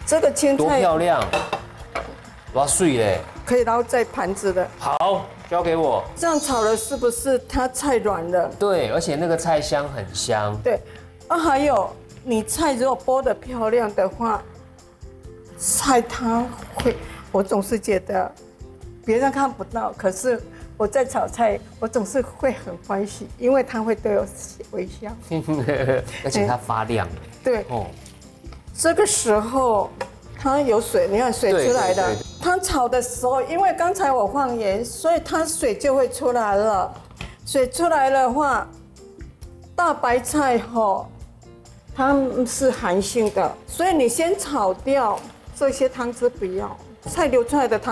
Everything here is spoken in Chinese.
这个青多菜漂亮！哇，碎嘞！ 可以捞在盘子的。 好，交给我。 这样炒了是不是它菜软了？ 对，而且那个菜香很香。 对，啊，还有你菜如果剥得漂亮的话，菜它会，我总是觉得别人看不到，可是我在炒菜，我总是会很欢喜，因为它会对我微笑。 而且它发亮。 对， 哦， 这个时候它有水，你看水出来的对对对。 它炒的时候，因为刚才我放盐，所以它水就会出来了。水出来的话，大白菜吼，它是寒性的，所以你先炒掉这些汤汁，不要菜流出来的汤。